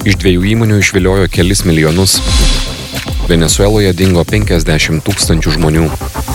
Iš 2 įmonių išviliojo kelis milijonus. Venesueloje dingo 50 000 žmonių.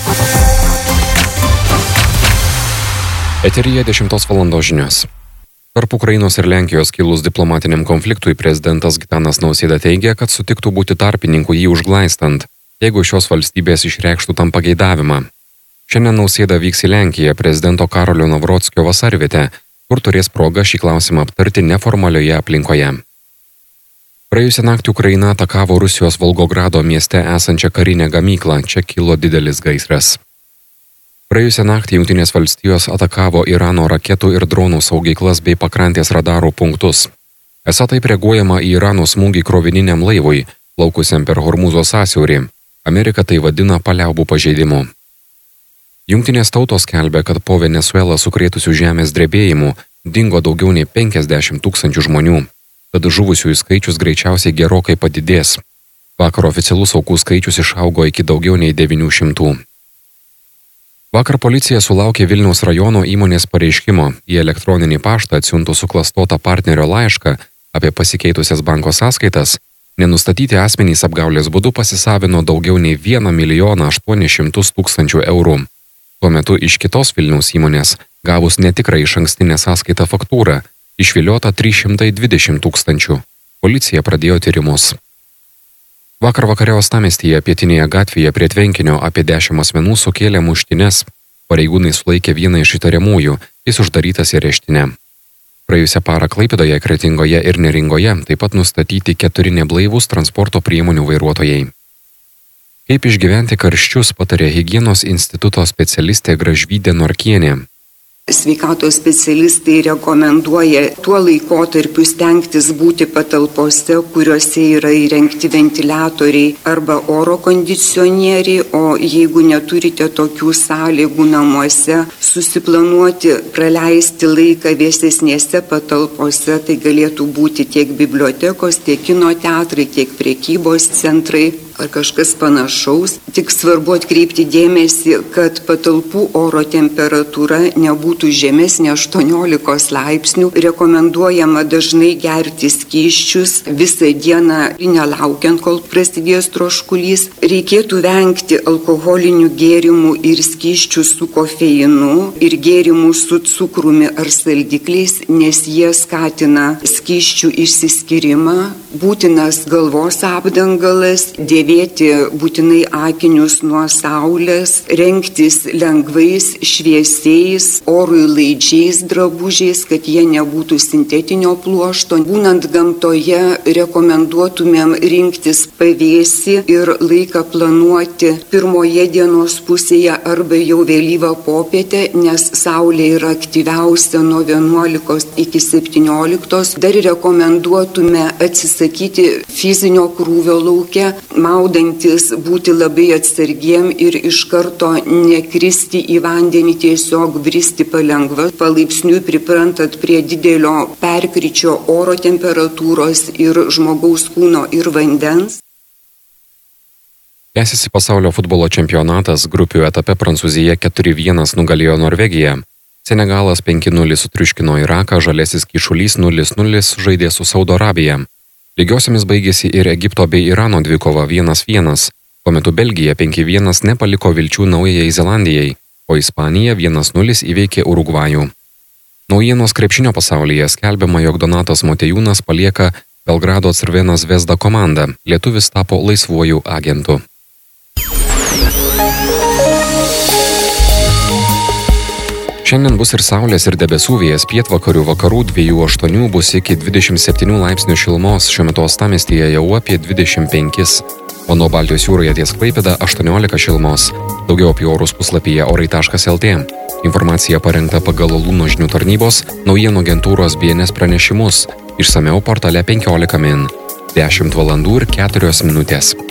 Eteryje 10 valandos žinios. Tarp Ukrainos ir Lenkijos kilus diplomatiniam konfliktui prezidentas Gitanas Nausėda teigia, kad sutiktų būti tarpininku jį užglaistant, jeigu šios valstybės išreikštų tam pageidavimą. Šiandien Nausėda vyks į Lenkiją prezidento Karolio Navrotskio vasarvietę, kur turės progą šį klausimą aptarti neformalioje aplinkoje. Praėjusią naktį Ukraina atakavo Rusijos Volgogrado mieste esančią karinę gamyklą, čia kilo didelis gaisras. Praėjusią naktį Jungtinės valstijos atakavo Irano raketų ir dronų saugyklas bei pakrantės radarų punktus. Esą taip reaguojama į Irano smūgį krovininiam laivui, plaukusiam per Hormūzo sąsiaurį. Amerika tai vadina paliaubų pažeidimu. Jungtinės tautos skelbia, kad po Venesuelą sukrėtusių žemės drebėjimų dingo daugiau nei 50 000 žmonių, tad žuvusiųjų skaičius greičiausiai gerokai padidės. Vakar oficialus aukų skaičius išaugo iki daugiau nei 900. Vakar policija sulaukė Vilniaus rajono įmonės pareiškimo. Į elektroninį paštą atsiuntus suklastotą partnerio laišką apie pasikeitusias banko sąskaitas, nenustatyti asmenys apgaulės būdu pasisavino daugiau nei 1 800 000 eurų. Tuo metu iš kitos Vilniaus įmonės, gavus netikrą išankstinę sąskaitą faktūrą, išviliota 320 000. Policija pradėjo tyrimus. Vakar vakare Uostamiestyje pietinėje gatvėje prie tvenkinio apie 10 asmenų sukėlė muštynes. Pareigūnai sulaikė vieną iš įtariamųjų, jis uždarytas į areštinę. Praėjusią parą Klaipėdoje, Kretingoje ir Neringoje taip pat nustatyti 4 neblaivūs transporto priemonių vairuotojai. Kaip išgyventi karščius, patarė Higienos instituto specialistė Gražvydė Norkienė. Sveikatos specialistai rekomenduoja tuo laikotarpiu stengtis būti patalpose, kuriuose yra įrengti ventiliatoriai arba oro kondicionieriai, o jeigu neturite tokių sąlygų namuose, susiplanuoti praleisti laiką vėsesnėse patalpose, tai galėtų būti tiek bibliotekos, tiek kino teatrai, tiek prekybos centrai ar kažkas panašaus. Tik svarbu atkreipti dėmesį, kad patalpų oro temperatūra nebūtų žemesnė 18 laipsnių. Rekomenduojama dažnai gerti skysčius visą dieną, nelaukiant, kol prasidės troškulys. Reikėtų vengti alkoholinių gėrimų ir skysčių su kofeinu ir gėrimų su cukrumi ar saldikliais, nes jie skatina skysčių išsiskyrimą. Būtinas galvos apdangalas, dėvėti būtinai akinius nuo saulės, rengtis lengvais, šviesiais, orui laidžiais drabužiais, kad jie nebūtų sintetinio pluošto. Būnant gamtoje, rekomenduotumėm rinktis pavėsį ir laiką planuoti pirmoje dienos pusėje arba jau vėlyvą popietę, nes saulė yra aktyviausia nuo 11 iki 17. Dar rekomenduotume atsisakyti fizinio krūvio lauke, maudantis būti labai atsargiem ir iš karto nekristi į vandenį, tiesiog bristi palengva, palaipsniui priprantat prie didelio perkryčio oro temperatūros ir žmogaus kūno ir vandens. Tęsiasi pasaulio futbolo čempionatas, grupių etape Prancūzija 4-1 nugalėjo Norvegiją. Senegalas 5-0 sutriuškino Iraką, Žaliasis Kyšulys 0-0 žaidė su Saudo Arabija. Lygiosiamis baigėsi ir Egipto bei Irano dvikova 1-1. Tuo metu Belgija 5-1 nepaliko vilčių Naujajai Zelandijai, o Ispanija 1-0 įveikė Urugvajų. Naujienos krepšinio pasaulyje skelbiama, jog Donatas Motiejūnas palieka Belgrado Crvena Zvezda komandą. Lietuvis tapo laisvuoju agentu. Šiandien bus ir saulės, ir debesų, vėjas pietvakarių, vakarų 2-8 bus iki 27 laipsnių šilumos, šiuo metu Uostamiestyje jau apie 25. O nuo Baltijos jūroje ties Klaipėda 18 šilumos. Daugiau apie orus puslapyje orai.lt. Informacija parengta pagal Lūno žinių tarnybos, naujienų agentūros BNS pranešimus. Išsamiau portale 15 min. 10 valandų ir 4 minutės.